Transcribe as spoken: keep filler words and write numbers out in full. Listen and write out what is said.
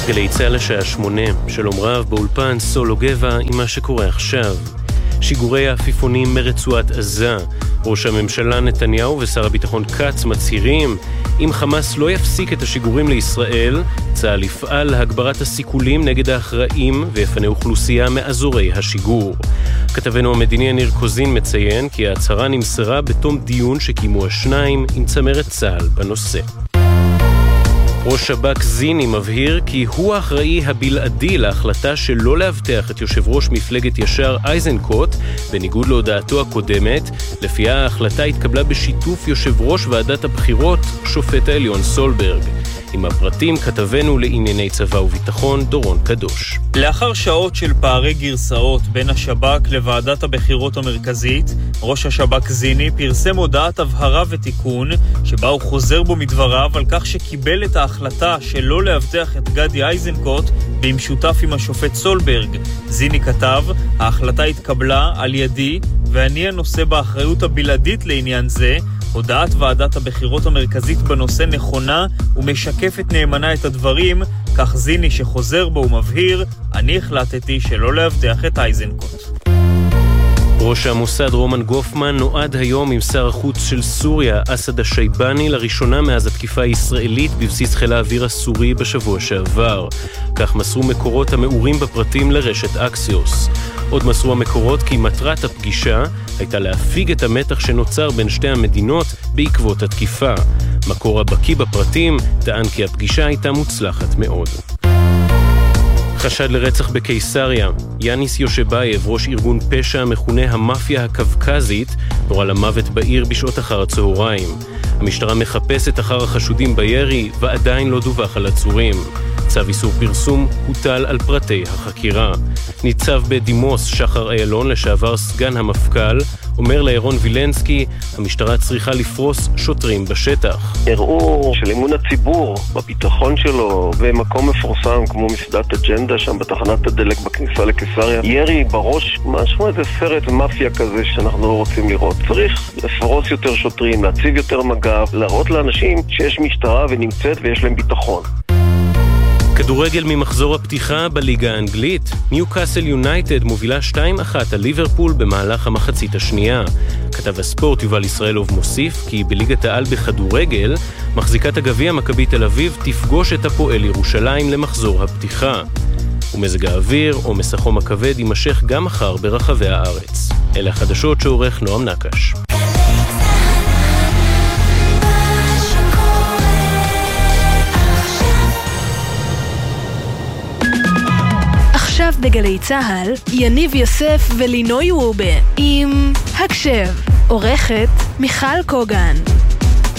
גלי צה"ל לשעה שמונה, שלום רב באולפן סולו גבע עם מה שקורה עכשיו. שיגורי העפיפונים מרצועת עזה. ראש הממשלה נתניהו ושר הביטחון קץ מצהירים, אם חמאס לא יפסיק את השיגורים לישראל, צה"ל יפעל להגברת הסיכולים נגד האחראים ויפנה אוכלוסייה מאזורי השיגור. כתבנו המדיני יניר קוזין מציין כי ההצהרה נמסרה בתום דיון שקיימו השניים עם צמרת צה"ל בנושא. ראש שב"כ זיני מבהיר כי הוא האחראי הבלעדי להחלטה שלא להבטח את יושב ראש מפלגת ישר איזנקוט, בניגוד להודעתו הקודמת, לפיה ההחלטה התקבלה בשיתוף יושב ראש ועדת הבחירות, שופט העליון סולברג. עם הפרטים כתבנו לענייני צבא וביטחון דורון קדוש. לאחר שעות של פערי גרסאות בין השב"כ לוועדת הבחירות המרכזית, ראש השב"כ זיני פרסם הודעת הבהרה ותיקון, שבה הוא חוזר בו מדבריו על כך שקיבל את ההחלטה שלא להבטח את גדי איזנקוט במשותף עם השופט סולברג. זיני כתב, ההחלטה התקבלה על ידי ואני הנושא באחריות הבלעדית לעניין זה. הודעת ועדת הבחירות המרכזית בנושא נכונה ומשקפת נאמנה את הדברים, כך זיני שחוזר בו ומבהיר, אני החלטתי שלא להבטח את איזנקוט. ראש המוסד רומן גופמן נועד היום עם שר החוץ של סוריה, אסד השייבני, לראשונה מאז התקיפה הישראלית בבסיס חיל האוויר הסורי בשבוע שעבר. כך מסרו מקורות המעורים בפרטים לרשת אקסיוס. עוד מסרו המקורות כי מטרת הפגישה הייתה להפיג את המתח שנוצר בין שתי המדינות בעקבות התקיפה. מקור הבקי בפרטים טען כי הפגישה הייתה מוצלחת מאוד. חשד לרצח בקיסריה. יאניס יושבייב, ראש ארגון פשע המכונה המאפיה הקווקזית, נורה למוות בעיר בשעות אחר הצהריים. המשטרה מחפשת אחר החשודים בירי ועדיין לא דווח על עצורים. צו איסור פרסום הוטל על פרטי החקירה. ניצב בדימוס שחר איילון, לשעבר סגן המפכ"ל, אומר לירון וילנסקי, המשטרה צריכה לפרוס שוטרים בשטח. הראו של אמון הציבור בביטחון שלו במקום מפורסם כמו מסעדת אג'נדה שם בתחנת הדלק בכניסה לקיסריה. ירי בראש, משהו איזה סרט מאפיה כזה שאנחנו לא רוצים לראות. צריך לפרוס יותר שוטרים, להציב יותר מג"ב, להראות לאנשים שיש משטרה ונמצאת ויש להם ביטחון. כדורגל ממחזור הפתיחה בליגה האנגלית. ניוקאסל יונייטד מובילה שתיים אחת על ליברפול במהלך המחצית השנייה. כתב הספורט יובל ישראלוב מוסיף כי בליגת העל בכדורגל מחזיקת הגביע מכבי תל אביב תפגוש את הפועל ירושלים למחזור הפתיחה. ומזג האוויר או מסחום הכבד יימשך גם מחר ברחבי הארץ. אלה החדשות שעורך נועם נקש. עכשיו בגלי צהל, יניב יוסף ולינוי רובה עם הקשב, עורכת מיכל קוגן.